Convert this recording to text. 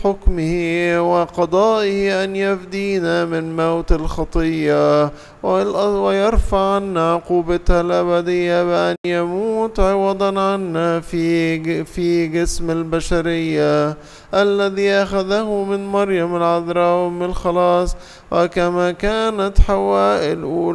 حكمه وقضائه أن يفدينا من موت الخطية ويرفع عنا عقوبتها الأبدية بأن يموت عوضا عنا في جسم البشرية الذي أخذه من مريم العذراء أم الخلاص، وكما كانت حواء الأولى